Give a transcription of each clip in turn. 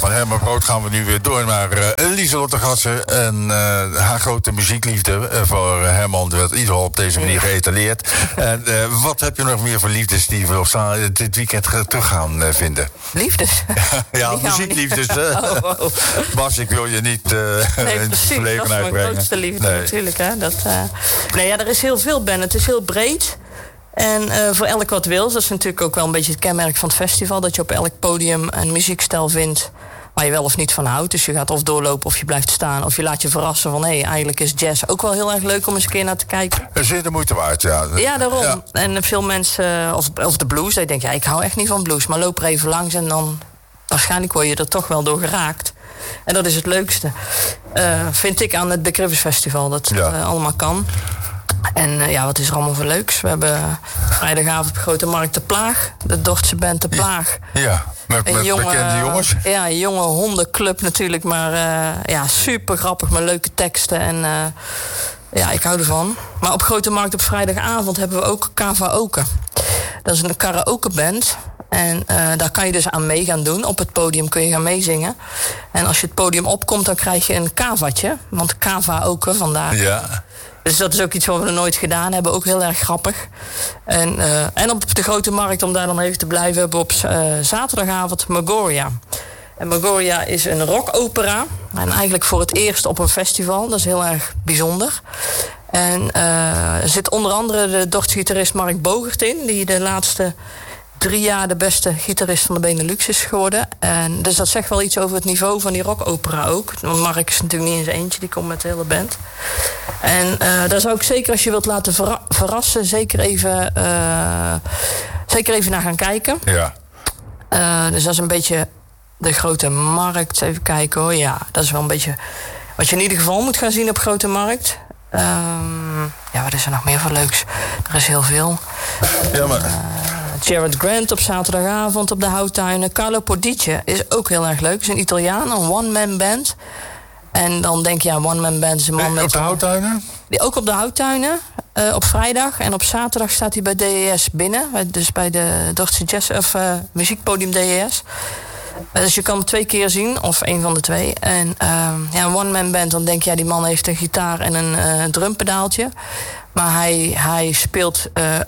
Van Herman Brood gaan we nu weer door naar Lieselotte Gatsen. En haar grote muziekliefde voor Herman werd ieder op deze manier geëtaleerd. En wat heb je nog meer voor liefdes die we dit weekend terug gaan vinden? Liefdes? Ja, muziekliefdes. Bas, ik wil je niet in het verlegenheid brengen. Dat is mijn grootste liefde natuurlijk. Hè? Er is heel veel, Ben. Het is heel breed. En voor elk wat wil. Dat is natuurlijk ook wel een beetje het kenmerk van het festival. Dat je op elk podium een muziekstijl vindt waar je wel of niet van houdt. Dus je gaat of doorlopen of je blijft staan. Of je laat je verrassen van eigenlijk is jazz ook wel heel erg leuk om eens een keer naar te kijken. Zeer de moeite waard, ja. Ja, daarom. Ja. En veel mensen, of de blues, die denken ik hou echt niet van blues. Maar loop er even langs en dan waarschijnlijk word je er toch wel door geraakt. En dat is het leukste. Vind ik aan het Big Rivers Festival. Dat het allemaal kan. En wat is er allemaal voor leuks? We hebben vrijdagavond op Grote Markt De Plaag. De Dordtse band De Plaag. Ja, met bekende jongens. Ja, een jonge hondenclub natuurlijk. Maar super grappig met leuke teksten. En ik hou ervan. Maar op Grote Markt op vrijdagavond hebben we ook Kavaoke. Dat is een karaokeband. En daar kan je dus aan mee gaan doen. Op het podium kun je gaan meezingen. En als je het podium opkomt, dan krijg je een kavaatje. Want kavaoke vandaag. Ja. Dus dat is ook iets wat we nog nooit gedaan hebben. Ook heel erg grappig. En op de Grote Markt, om daar dan even te blijven, hebben we op zaterdagavond Magoria. En Magoria is een rockopera. En eigenlijk voor het eerst op een festival. Dat is heel erg bijzonder. En er zit onder andere de Dordtse gitarist Mark Bogert in. Die de laatste 3 jaar de beste gitarist van de Benelux is geworden. En dus dat zegt wel iets over het niveau van die rockopera ook. Want Mark is natuurlijk niet in zijn eentje, die komt met de hele band. En daar zou ik zeker, als je wilt laten verrassen, zeker even naar gaan kijken. Ja. Dus dat is een beetje de Grote Markt. Even kijken hoor. Ja, dat is wel een beetje wat je in ieder geval moet gaan zien op Grote Markt. Wat is er nog meer voor leuks? Er is heel veel. Ja, maar Jared Grant op zaterdagavond op de Houttuinen. Carlo Podice is ook heel erg leuk. Is een Italiaan, een one-man band. En dan denk je, one-man band is een man met... Op de Houttuinen? Ook op de Houttuinen. Op vrijdag. En op zaterdag staat hij bij DES binnen. Dus bij de Dordtse Jazz of muziekpodium DES. Dus je kan hem 2 keer zien, of 1 van de 2. En een one-man band, dan denk je, die man heeft een gitaar en een drumpedaaltje. Maar hij speelt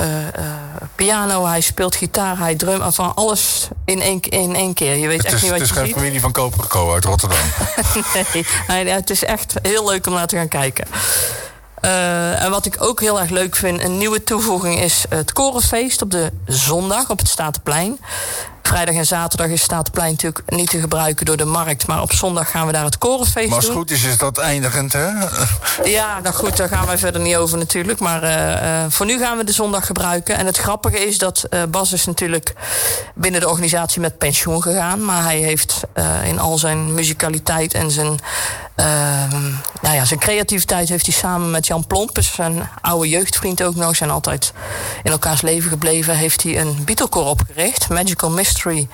piano, hij speelt gitaar, hij drumt, van alles in één keer. Je weet echt niet wat je ziet. Het is geen familie van Koperko uit Rotterdam. Nee, het is echt heel leuk om naar te gaan kijken. En wat ik ook heel erg leuk vind, een nieuwe toevoeging is het Korenfeest op de zondag op het Statenplein. Vrijdag en zaterdag is Statenplein natuurlijk niet te gebruiken door de markt. Maar op zondag gaan we daar het Korenfeest doen. Maar als het goed is dat eindigend, hè? Ja, nou goed, daar gaan wij verder niet over natuurlijk. Maar voor nu gaan we de zondag gebruiken. En het grappige is dat Bas is natuurlijk binnen de organisatie met pensioen gegaan. Maar hij heeft in al zijn muzikaliteit en zijn creativiteit heeft hij samen met Jan Plompes, zijn oude jeugdvriend ook nog, zijn altijd in elkaars leven gebleven, heeft hij een Beatlekoor opgericht. Magical Mystery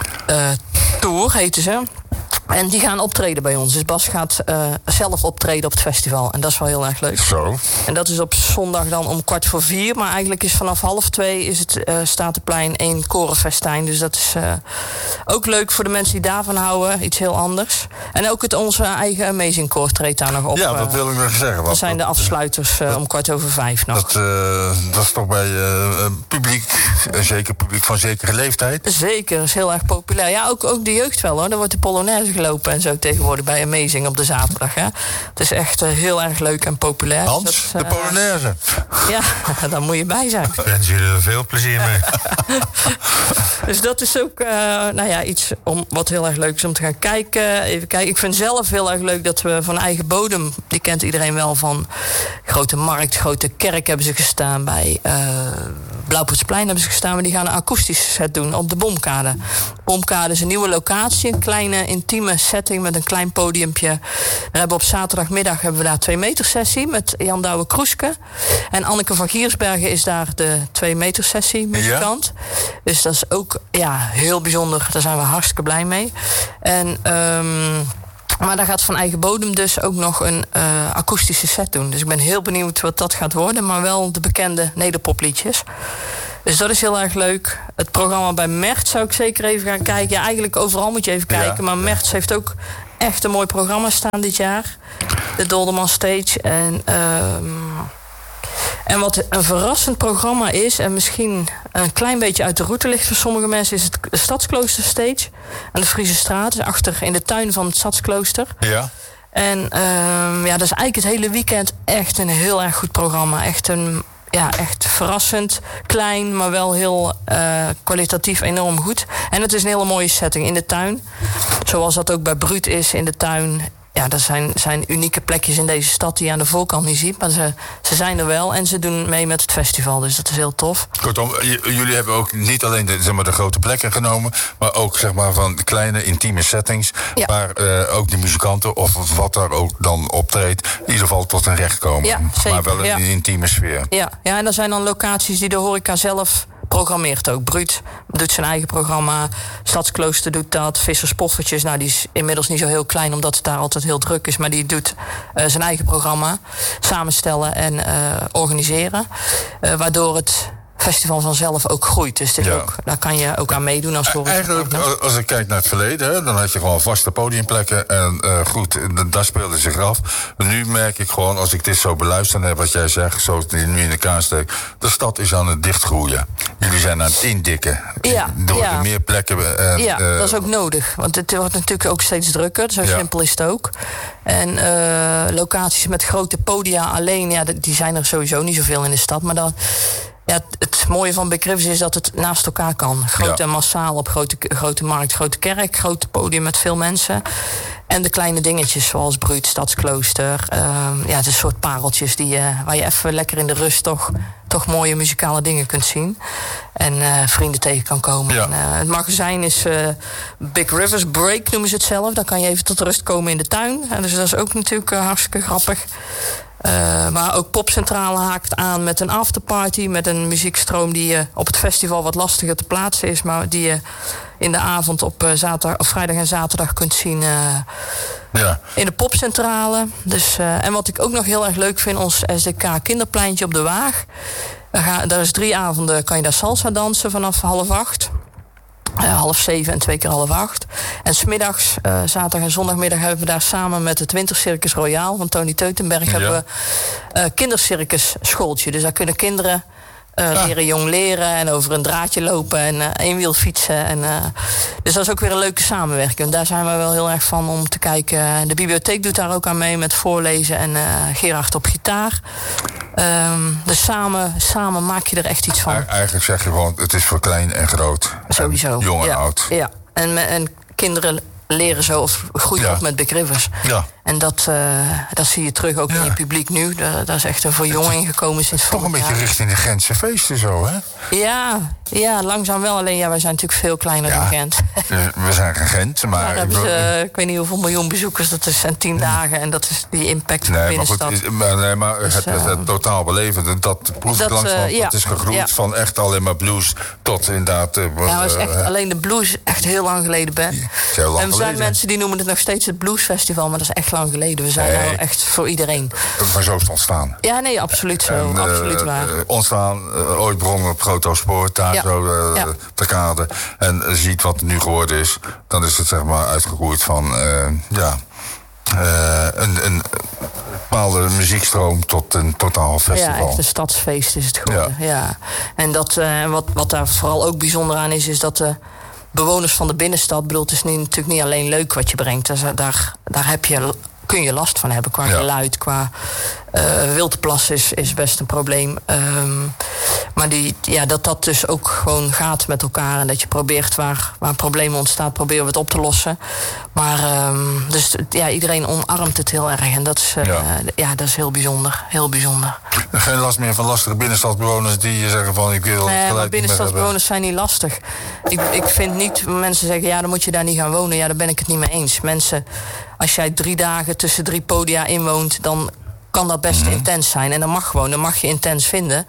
Tour heette ze. En die gaan optreden bij ons. Dus Bas gaat zelf optreden op het festival. En dat is wel heel erg leuk. Zo. En dat is op zondag dan om 3:15. Maar eigenlijk is vanaf 1:30 is het Statenplein 1 korenfestijn. Dus dat is ook leuk voor de mensen die daarvan houden. Iets heel anders. En ook onze eigen Amazing Koor treedt daar nog op. Ja, dat wil ik nog zeggen. Dat zijn de afsluiters om 5:15 nog. Dat is toch bij publiek, zeker publiek van zekere leeftijd? Zeker, dat is heel erg populair. Ja, ook de jeugd wel hoor. Dan wordt de Polonaise gelopen en zo tegenwoordig bij Amazing op de zaterdag. Hè. Het is echt heel erg leuk en populair. Hans, de Polonaise. Ja, daar moet je bij zijn. Ik wens jullie er veel plezier mee. Dus dat is ook iets wat heel erg leuk is om te gaan kijken. Even kijken. Ik vind zelf heel erg leuk dat we van eigen bodem, die kent iedereen wel, van Grote Markt, Grote Kerk hebben ze gestaan. Bij Blauwpoetsplein hebben ze gestaan. Maar die gaan een akoestische set doen op de Bomkade. Bomkade is een nieuwe locatie, een kleine intieme setting met een klein podiumpje. We hebben op zaterdagmiddag hebben we daar 2 meter sessie met Jan Douwe Kroeske. En Anneke van Giersbergen is daar de 2 meter sessie muzikant. Ja. Dus dat is ook heel bijzonder. Daar zijn we hartstikke blij mee. En maar daar gaat van eigen bodem dus ook nog een akoestische set doen. Dus ik ben heel benieuwd wat dat gaat worden. Maar wel de bekende nederpopliedjes. Dus dat is heel erg leuk. Het programma bij Merts zou ik zeker even gaan kijken. Ja, eigenlijk overal moet je even kijken. Maar Merts heeft ook echt een mooi programma staan dit jaar. De Dolderman Stage. En wat een verrassend programma is, en misschien een klein beetje uit de route ligt voor sommige mensen, is het Stadsklooster Stage aan de Friese Straat. Dus achter in de tuin van het Stadsklooster. Ja. En dat is eigenlijk het hele weekend echt een heel erg goed programma. Echt verrassend, klein, maar wel heel kwalitatief enorm goed. En het is een hele mooie setting in de tuin. Zoals dat ook bij Bruut is in de tuin. Ja, dat zijn unieke plekjes in deze stad die je aan de voorkant niet ziet. Maar ze zijn er wel en ze doen mee met het festival. Dus dat is heel tof. Kortom, jullie hebben ook niet alleen de grote plekken genomen, maar ook van kleine, intieme settings. Ja. Waar ook de muzikanten of wat daar ook dan optreedt, in ieder geval tot een recht komen. Ja, zeker, maar wel in een intieme sfeer. Ja, en er zijn dan locaties die de horeca zelf programmeert ook. Bruut doet zijn eigen programma. Stadsklooster doet dat. Vissers Poffertjes, die is inmiddels niet zo heel klein, omdat het daar altijd heel druk is. Maar die doet zijn eigen programma samenstellen en organiseren. Waardoor het festival vanzelf ook groeit. Dus dit is ook, daar kan je ook aan meedoen als horeca. Eigenlijk, als ik kijk naar het verleden, dan had je gewoon vaste podiumplekken. En daar speelde zich af. Maar nu merk ik gewoon, als ik dit zo beluisterd heb, wat jij zegt, zo nu in de kaart steek, de stad is aan het dichtgroeien. Jullie zijn aan het indikken. Door meer plekken. Dat is ook nodig. Want het wordt natuurlijk ook steeds drukker. Zo simpel is het ook. En locaties met grote podia alleen, die zijn er sowieso niet zoveel in de stad. Maar dan, het mooie van Big Rivers is dat het naast elkaar kan. Groot en massaal op grote markt, grote kerk, grote podium met veel mensen. En de kleine dingetjes zoals Bruut, Stadsklooster. Het is een soort pareltjes waar je even lekker in de rust toch mooie muzikale dingen kunt zien. En vrienden tegen kan komen. Ja. En, het magazijn is Big Rivers Break, noemen ze het zelf. Dan kan je even tot rust komen in de tuin. En dus dat is ook natuurlijk hartstikke grappig. Maar ook Popcentrale haakt aan met een afterparty, met een muziekstroom die op het festival wat lastiger te plaatsen is, maar die je in de avond op vrijdag en zaterdag kunt zien in de Popcentrale. Dus, en wat ik ook nog heel erg leuk vind, ons SDK Kinderpleintje op de Waag. Daar is 3 avonden, kan je daar salsa dansen vanaf 7:30. 7:30 en 2 keer 7:30. En 's middags, zaterdag en zondagmiddag, hebben we daar samen met het Wintercircus Royaal van Tony Teutenberg hebben we kindercircus schooltje. Dus daar kunnen kinderen leren jong leren en over een draadje lopen en eenwiel fietsen. Dus dat is ook weer een leuke samenwerking. Daar zijn we wel heel erg van om te kijken. De bibliotheek doet daar ook aan mee met voorlezen en Gerard op gitaar. Dus samen maak je er echt iets van. Eigenlijk zeg je gewoon, het is voor klein en groot. Sowieso. En jong en oud. Ja, en kinderen leren zo of groeien op met Big Rivers. Ja. En dat zie je terug ook in je publiek nu. Dat is echt een verjonging gekomen sinds vorig jaar. Toch een beetje richting de Gentse feesten zo, hè? Ja, langzaam wel. Alleen wij zijn natuurlijk veel kleiner dan Gent. We zijn geen Gent, maar... ik weet niet hoeveel miljoen bezoekers dat is en 10 dagen. En dat is die impact van de binnenstad. Maar het totaal beleven, dat proeflandschap, dat is gegroeid van echt alleen maar blues tot inderdaad... is echt alleen de blues echt heel lang geleden, Ben. Heel lang en er zijn mensen die noemen het nog steeds het Bluesfestival, maar dat is echt lang geleden. We zijn nou echt voor iedereen. Maar zo is het ontstaan. Ja, nee, absoluut zo. Absoluut waar. Ontstaan, ooit begonnen op Groot Spoor, daar zo te kade. En ziet wat het nu geworden is. Dan is het zeg maar uitgegroeid van een bepaalde muziekstroom tot een totaal festival. Ja, echt een stadsfeest is het geworden. Ja. En wat daar vooral ook bijzonder aan is dat de bewoners van de binnenstad, het is natuurlijk niet alleen leuk wat je brengt. Dus daar kun je last van hebben qua geluid, qua wildplas is best een probleem. Maar dat dus ook gewoon gaat met elkaar en dat je probeert waar een probleem ontstaat, proberen we het op te lossen. Maar dus iedereen omarmt het heel erg en dat is heel bijzonder. Heel bijzonder. Geen last meer van lastige binnenstadsbewoners die zeggen van ik wil het gelijk. Binnenstadsbewoners zijn niet lastig. Ik vind niet, mensen zeggen dan moet je daar niet gaan wonen. Ja, daar ben ik het niet mee eens. Mensen, als jij 3 dagen tussen 3 podia inwoont, dan kan dat best intens zijn. En dat mag gewoon, dat mag je intens vinden.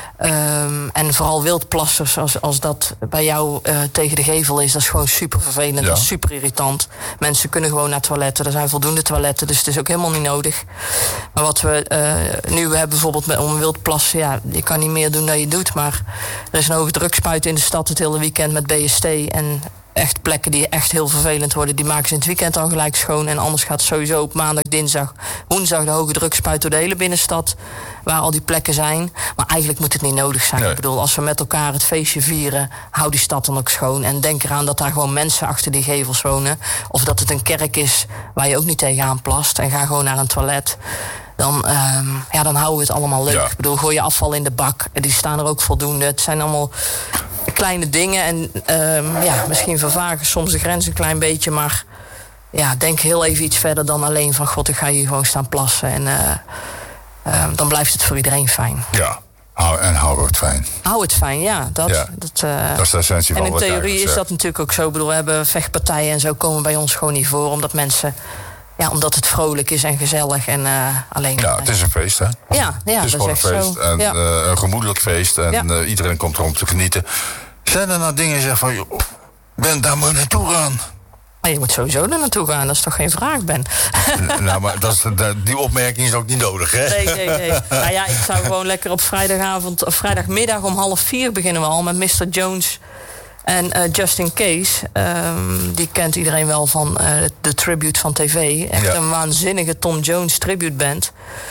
En vooral wildplassers, als dat bij jou tegen de gevel is, dat is gewoon super vervelend. Dat is super irritant. Mensen kunnen gewoon naar toiletten. Er zijn voldoende toiletten, dus het is ook helemaal niet nodig. Maar wat we nu hebben bijvoorbeeld om wildplassen, ja, je kan niet meer doen dan je doet. Maar er is een hoge drukspuit in de stad het hele weekend met BST. En echt plekken die echt heel vervelend worden, die maken ze in het weekend al gelijk schoon. En anders gaat sowieso op maandag, dinsdag, woensdag de hoge drukspuit door de hele binnenstad, waar al die plekken zijn. Maar eigenlijk moet het niet nodig zijn. Nee. Ik bedoel, als we met elkaar het feestje vieren, hou die stad dan ook schoon. En denk eraan dat daar gewoon mensen achter die gevels wonen. Of dat het een kerk is waar je ook niet tegenaan plast. En ga gewoon naar een toilet. Dan houden we het allemaal leuk. Ja. Ik bedoel, gooi je afval in de bak. Die staan er ook voldoende. Het zijn allemaal kleine dingen. En misschien vervagen soms de grens een klein beetje. Maar ja, denk heel even iets verder dan alleen van, god, ik ga hier gewoon staan plassen. En dan blijft het voor iedereen fijn. Ja. Hou het fijn. Hou het fijn, ja. Dat is de essentie van en wat in theorie is dat natuurlijk ook zo. Ik bedoel, we hebben vechtpartijen en zo komen bij ons gewoon niet voor. Omdat mensen... Ja, omdat het vrolijk is en gezellig en alleen... Ja, het is een feest, hè? Ja, het is gewoon een feest. Zo. En een gemoedelijk feest. En iedereen komt er om te genieten. Zijn er nou dingen die zeggen van, joh, Ben, daar moet je naartoe gaan? Maar je moet sowieso er naartoe gaan, dat is toch geen vraag, Ben? Nou, maar die opmerking is ook niet nodig, hè? Nee. Nou ja, ik zou gewoon lekker op vrijdagavond of vrijdagmiddag om 3:30 beginnen we al met Mr. Jones en Justin Case. Die kent iedereen wel van de tribute van tv. Echt een waanzinnige Tom Jones tribute band.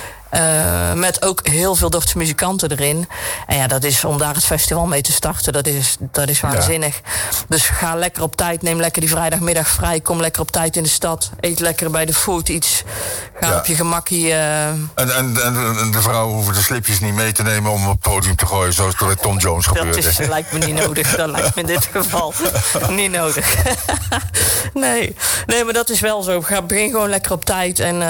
Met ook heel veel Duitse muzikanten erin. En ja, dat is om daar het festival mee te starten. Dat is waanzinnig. Ja. Dus ga lekker op tijd. Neem lekker die vrijdagmiddag vrij. Kom lekker op tijd in de stad. Eet lekker bij de food iets. Ga op je gemakkie. En de vrouwen hoeven de slipjes niet mee te nemen om op het podium te gooien, zoals het bij Tom Jones gebeurde. Dat lijkt me niet nodig. Dat lijkt me in dit geval niet nodig. Nee, maar dat is wel zo. Begin gewoon lekker op tijd. En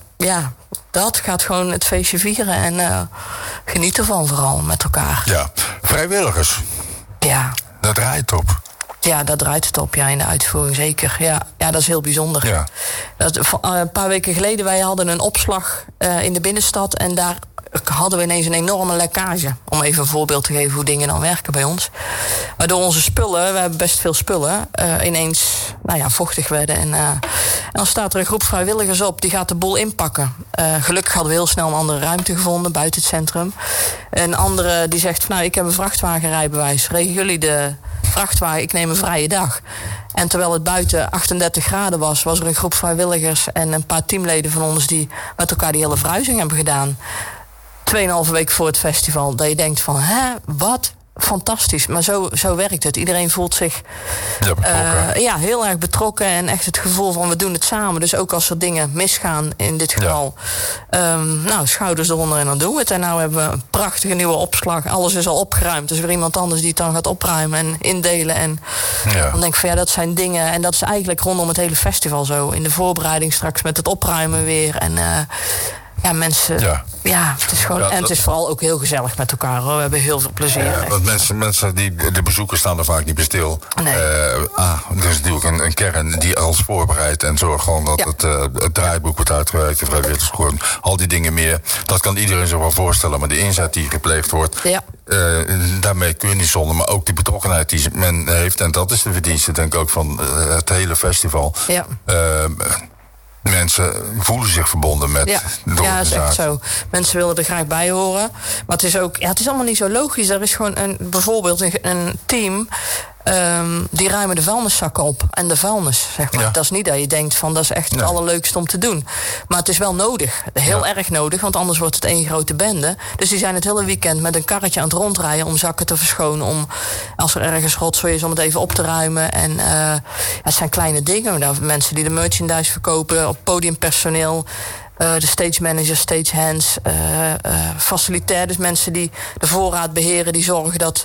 dat gaat gewoon het feestje vieren en geniet ervan vooral met elkaar. Ja, vrijwilligers. Ja. Dat draait op. Ja, dat draait het op, in de uitvoering zeker. Ja, dat is heel bijzonder. Ja. Een paar weken geleden, wij hadden een opslag in de binnenstad en daar hadden we ineens een enorme lekkage. Om even een voorbeeld te geven hoe dingen dan werken bij ons. Waardoor onze spullen, we hebben best veel spullen, ineens vochtig werden. En dan staat er een groep vrijwilligers op, die gaat de boel inpakken. Gelukkig hadden we heel snel een andere ruimte gevonden buiten het centrum. Een andere die zegt, ik heb een vrachtwagenrijbewijs. Regelen jullie de vrachtwagen, ik neem een vrije dag. En terwijl het buiten 38 graden was er een groep vrijwilligers en een paar teamleden van ons die met elkaar die hele verhuizing hebben gedaan. 2,5 weken voor het festival. Dat je denkt van, wat? Fantastisch. Maar zo werkt het. Iedereen voelt zich heel erg betrokken. En echt het gevoel van, we doen het samen. Dus ook als er dingen misgaan, in dit geval. Schouders eronder en dan doen we het. En nou hebben we een prachtige nieuwe opslag. Alles is al opgeruimd. Dus weer iemand anders die het dan gaat opruimen en indelen. En dan denk ik van, dat zijn dingen. En dat is eigenlijk rondom het hele festival zo. In de voorbereiding straks met het opruimen weer. En mensen... het is gewoon... en het is vooral ook heel gezellig met elkaar, hoor. We hebben heel veel plezier. Want mensen de bezoekers staan er vaak niet bij stil. Nee. Er is natuurlijk een kern die alles voorbereidt en zorgt gewoon dat het draaiboek wordt uitgewerkt, de vrijwilligersgroep, al die dingen meer. Dat kan iedereen zich wel voorstellen, maar de inzet die gepleegd wordt, daarmee kun je niet zonder. Maar ook die betrokkenheid die men heeft, en dat is de verdienste, denk ik ook, van het hele festival. Ja. Mensen voelen zich verbonden met de organisatie. Ja, dat is echt zo. Mensen willen er graag bij horen. Maar het is ook, het is allemaal niet zo logisch. Er is gewoon bijvoorbeeld een team, die ruimen de vuilniszakken op. En de vuilnis, zeg maar. Ja. Dat is niet dat je denkt van, dat is echt het allerleukste om te doen. Maar het is wel nodig. Heel erg nodig, want anders wordt het één grote bende. Dus die zijn het hele weekend met een karretje aan het rondrijden om zakken te verschonen. Om, als er ergens rotzooi is, om het even op te ruimen. En het zijn kleine dingen. Mensen die de merchandise verkopen, op podiumpersoneel, de stage managers, stage hands, facilitair, dus mensen die de voorraad beheren, die zorgen dat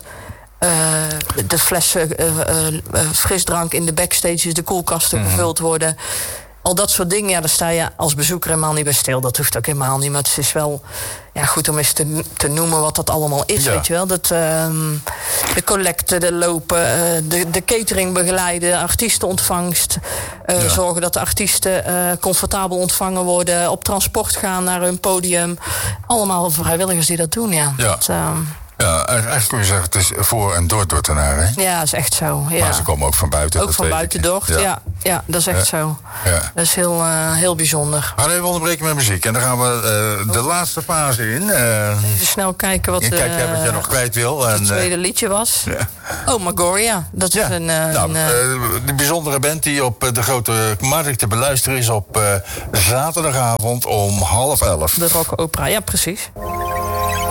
de flessen frisdrank in de backstages, de koelkasten gevuld worden. al dat soort dingen, ja, daar sta je als bezoeker helemaal niet bij stil. Dat hoeft ook helemaal niet, maar het is wel goed om eens te noemen wat dat allemaal is, weet je wel. Dat, de collecten, de lopen, de catering begeleiden, artiestenontvangst. Zorgen dat de artiesten comfortabel ontvangen worden, op transport gaan naar hun podium. Allemaal vrijwilligers die dat doen, ja. Eigenlijk kun je zeggen, het is voor en door Dordtenaren, hè? Ja, dat is echt zo. Ja. Maar ze komen ook van buiten. Ook van buiten Dort, ja, dat is echt zo. Ja. Dat is heel bijzonder. We gaan even onderbreken met muziek. En dan gaan we de laatste fase in. Even snel kijken wat wat je nog kwijt wil. Het tweede liedje was. Ja. Oh, Magoria. Dat is de bijzondere band die op de Grote Markt te beluisteren is op zaterdagavond om 10:30. De rock opera, ja, precies.